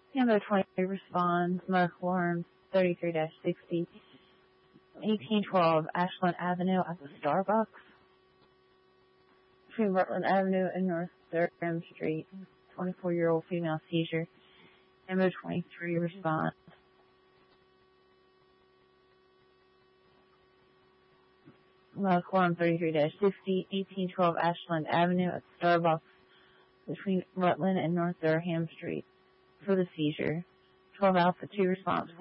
Ambo 20 responds, smoke alarm 33-60, 1812 Ashland Avenue at the Starbucks between Rutland Avenue and North Durham Street. 24-year-old female seizure. Ambo 23 responds. Smoke alarm 33-60, 1812 Ashland Avenue at the Starbucks between Rutland and North Durham Street for the seizure. 12 Alpha 2 response.